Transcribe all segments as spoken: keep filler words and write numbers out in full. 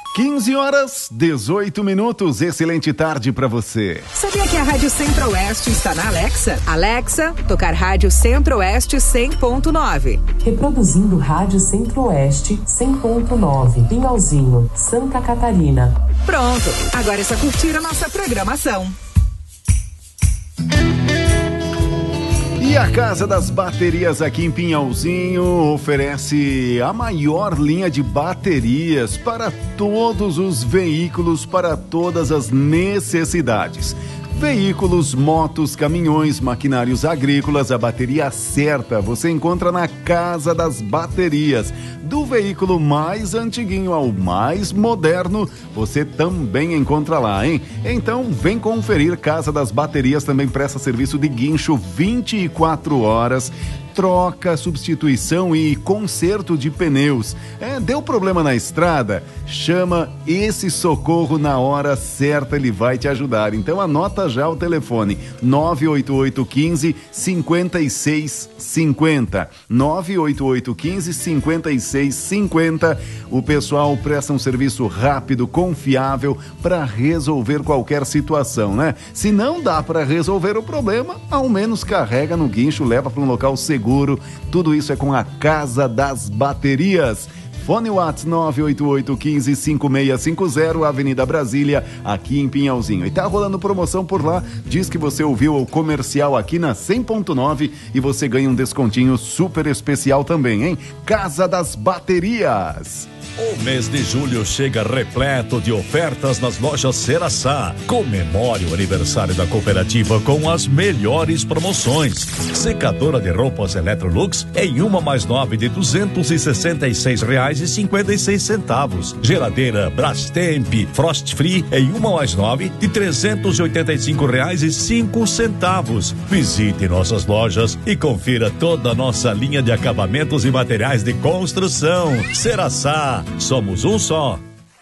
quinze horas, dezoito minutos. Excelente tarde pra você. Sabia que a Rádio Centro-Oeste está na Alexa? Alexa, tocar Rádio Centro-Oeste cem ponto nove. Reproduzindo Rádio Centro-Oeste cem ponto nove. Pinhalzinho, Santa Catarina. Pronto, agora é só curtir a nossa programação. E a Casa das Baterias aqui em Pinhalzinho oferece a maior linha de baterias para todos os veículos, para todas as necessidades. Veículos, motos, caminhões, maquinários agrícolas, a bateria certa você encontra na Casa das Baterias. Do veículo mais antiguinho ao mais moderno, você também encontra lá, hein? Então vem conferir. Casa das Baterias também presta serviço de guincho vinte e quatro horas. Troca, substituição e conserto de pneus. É, deu problema na estrada? Chama esse socorro na hora certa, ele vai te ajudar. Então anota já o telefone nove oito oito um cinco, cinco seis cinco zero. nove oito oito um cinco, cinco seis cinco zero. O pessoal presta um serviço rápido, confiável para resolver qualquer situação, né? Se não dá para resolver o problema, ao menos carrega no guincho, leva para um local seguro. Tudo isso é com a Casa das Baterias. Fone WhatsApp nove oito oito um cinco, cinco seis cinco zero, Avenida Brasília, aqui em Pinhalzinho. E tá rolando promoção por lá. Diz que você ouviu o comercial aqui na cem ponto nove e você ganha um descontinho super especial também, hein? Casa das Baterias. O mês de julho chega repleto de ofertas nas lojas Ceraçá. Comemore o aniversário da cooperativa com as melhores promoções. Secadora de roupas Electrolux em uma mais nove de duzentos e sessenta e seis reais e cinquenta e seis centavos. Geladeira Brastemp Frost Free em uma mais nove de trezentos e oitenta e cinco reais e cinco centavos. Visite nossas lojas e confira toda a nossa linha de acabamentos e materiais de construção. Ceraçá. Somos um só.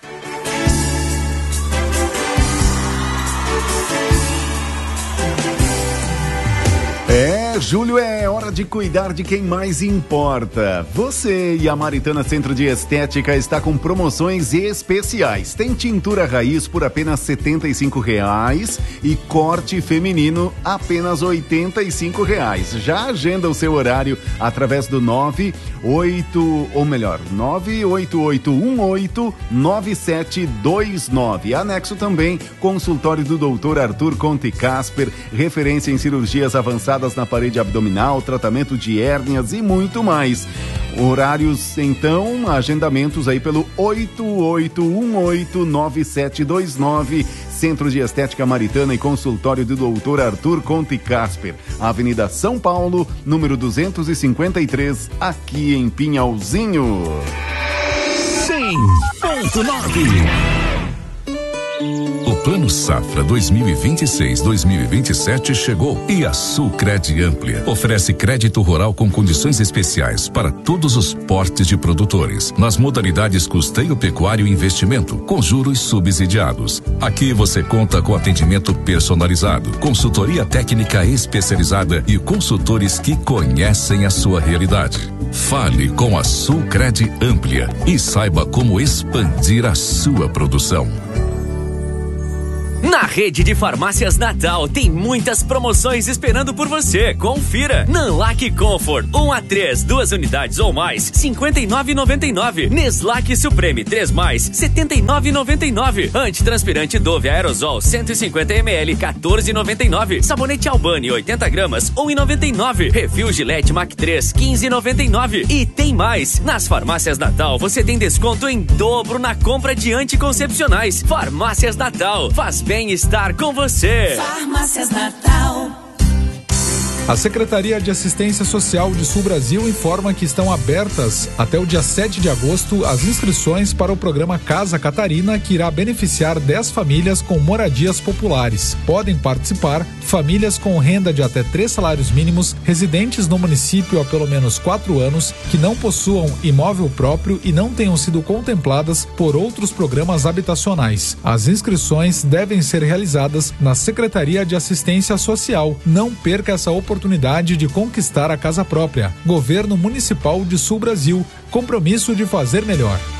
É, julho é hora de cuidar de quem mais importa. Você e a Maritana Centro de Estética está com promoções especiais. Tem tintura raiz por apenas setenta e cinco reais e corte feminino apenas oitenta e cinco reais. Já agenda o seu horário através do nove oito, ou melhor, nove oito oito um oito nove sete dois nove. Anexo também consultório do doutor Arthur Conte Casper, referência em cirurgias avançadas na parede abdominal, tratamento de hérnias e muito mais. Horários, então, agendamentos aí pelo oito oito um oito nove sete dois nove. Centro de Estética Maritana e consultório do doutor Arthur Conte Casper, Avenida São Paulo, número duzentos e cinquenta e três, aqui em Pinhalzinho. cem ponto nove. O Plano Safra dois mil e vinte e seis, dois mil e vinte e sete chegou e a Sulcred Amplia oferece crédito rural com condições especiais para todos os portes de produtores, nas modalidades custeio pecuário e investimento, com juros subsidiados. Aqui você conta com atendimento personalizado, consultoria técnica especializada e consultores que conhecem a sua realidade. Fale com a Sulcred Amplia e saiba como expandir a sua produção. Na rede de farmácias Natal tem muitas promoções esperando por você. Confira. Nanlac Comfort um a três, duas unidades ou mais, cinquenta e nove reais e noventa e nove centavos. Neslac Supreme três mais, setenta e nove reais e noventa e nove centavos. Antitranspirante Dove Aerosol cento e cinquenta mililitros, quatorze reais e noventa e nove centavos. Sabonete Albani oitenta gramas, um real e noventa e nove centavos. Refil Gillette Mac três, quinze reais e noventa e nove centavos. E tem mais. Nas farmácias Natal você tem desconto em dobro na compra de anticoncepcionais. Farmácias Natal. Faz bem estar com você. Farmácias Natal. A Secretaria de Assistência Social de Sul Brasil informa que estão abertas até o dia sete de agosto as inscrições para o programa Casa Catarina, que irá beneficiar dez famílias com moradias populares. Podem participar famílias com renda de até três salários mínimos, residentes no município há pelo menos quatro anos, que não possuam imóvel próprio e não tenham sido contempladas por outros programas habitacionais. As inscrições devem ser realizadas na Secretaria de Assistência Social. Não perca essa oportunidade oportunidade de conquistar a casa própria. Governo Municipal de Sul Brasil. Compromisso de fazer melhor.